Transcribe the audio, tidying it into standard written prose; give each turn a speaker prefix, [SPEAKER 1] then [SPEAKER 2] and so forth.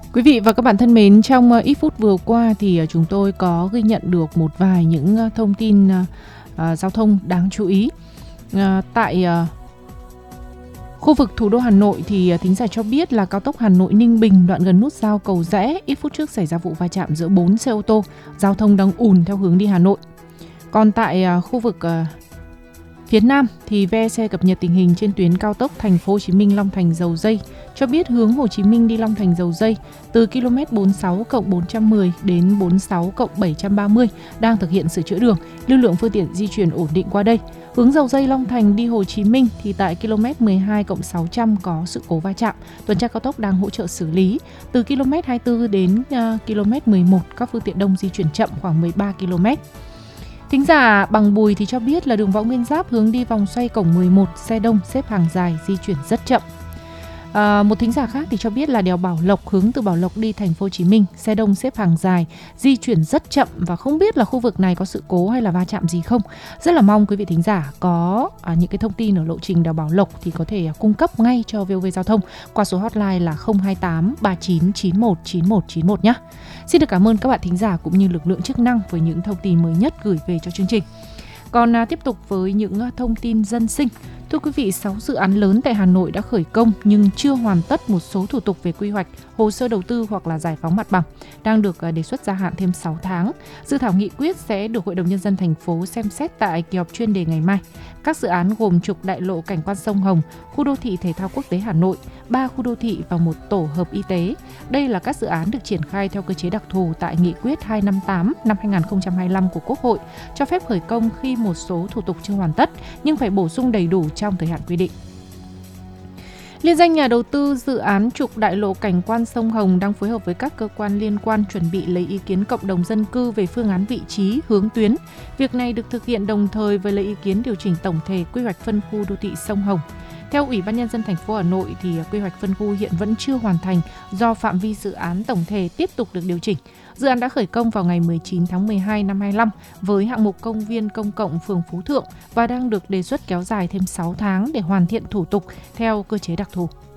[SPEAKER 1] Quý vị và các bạn thân mến, trong ít phút vừa qua thì chúng tôi có ghi nhận được một vài những thông tin giao thông đáng chú ý. Tại khu vực thủ đô Hà Nội thì thính giả cho biết là cao tốc Hà Nội Ninh Bình đoạn gần nút giao Cầu Giẽ ít phút trước xảy ra vụ va chạm giữa 4 xe ô tô, giao thông đang ùn theo hướng đi Hà Nội. Còn tại khu vực phía Nam thì VEC cập nhật tình hình trên tuyến cao tốc Thành phố Hồ Chí Minh Long Thành Dầu Giây cho biết hướng Hồ Chí Minh đi Long Thành Dầu Giây từ km 46+410 đến 46+730 đang thực hiện sửa chữa đường, lưu lượng phương tiện di chuyển ổn định qua đây. Hướng Dầu Giây Long Thành đi Hồ Chí Minh thì tại km 12+600 có sự cố va chạm, tuần tra cao tốc đang hỗ trợ xử lý. Từ km 24 đến km 11 các phương tiện đông di chuyển chậm khoảng 13 km. Thính giả Bằng Bùi thì cho biết là đường Võ Nguyên Giáp hướng đi vòng xoay cổng 11, xe đông xếp hàng dài, di chuyển rất chậm. Một thính giả khác thì cho biết là đèo Bảo Lộc hướng từ Bảo Lộc đi Thành phố Hồ Chí Minh, xe đông xếp hàng dài, di chuyển rất chậm và không biết là khu vực này có sự cố hay là va chạm gì không. Rất là mong quý vị thính giả có những cái thông tin ở lộ trình đèo Bảo Lộc thì có thể cung cấp ngay cho VOV Giao thông qua số hotline là 028 39 91 9191 nhé. Xin được cảm ơn các bạn thính giả cũng như lực lượng chức năng với những thông tin mới nhất gửi về cho chương trình. Còn tiếp tục với những thông tin dân sinh. Thưa quý vị, 6 dự án lớn tại Hà Nội đã khởi công nhưng chưa hoàn tất một số thủ tục về quy hoạch, hồ sơ đầu tư hoặc là giải phóng mặt bằng, đang được đề xuất gia hạn thêm 6 tháng. Dự thảo nghị quyết sẽ được Hội đồng Nhân dân thành phố xem xét tại kỳ họp chuyên đề ngày mai. Các dự án gồm trục đại lộ cảnh quan sông Hồng, khu đô thị thể thao quốc tế Hà Nội, 3 khu đô thị và một tổ hợp y tế. Đây là các dự án được triển khai theo cơ chế đặc thù tại Nghị quyết 258 năm 2025 của Quốc hội, cho phép khởi công khi một số thủ tục chưa hoàn tất nhưng phải bổ sung đầy đủ trong thời hạn quy định. Liên danh nhà đầu tư dự án trục đại lộ cảnh quan sông Hồng đang phối hợp với các cơ quan liên quan chuẩn bị lấy ý kiến cộng đồng dân cư về phương án vị trí, hướng tuyến. Việc này được thực hiện đồng thời với lấy ý kiến điều chỉnh tổng thể quy hoạch phân khu đô thị sông Hồng. Theo Ủy ban Nhân dân thành phố Hà Nội thì quy hoạch phân khu hiện vẫn chưa hoàn thành do phạm vi dự án tổng thể tiếp tục được điều chỉnh. Dự án đã khởi công vào ngày 19 tháng 12 năm 25 với hạng mục công viên công cộng phường Phú Thượng và đang được đề xuất kéo dài thêm 6 tháng để hoàn thiện thủ tục theo cơ chế đặc thù.